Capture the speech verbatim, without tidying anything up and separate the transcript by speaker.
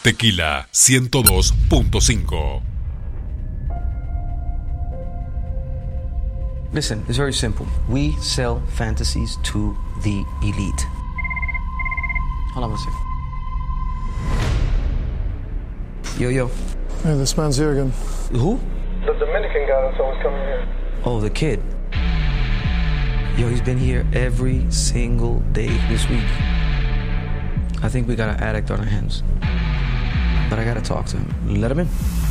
Speaker 1: Tequila ciento dos punto cinco.
Speaker 2: Listen, it's very simple. We sell fantasies to the elite. Hold on one second. Yo, yo.
Speaker 3: Hey, this man's here again.
Speaker 2: Who?
Speaker 3: The Dominican guy that's always coming here.
Speaker 2: Oh, the kid. Yo, he's been here every single day this week. I think we got an addict on our hands. But I gotta talk to him. Let him in.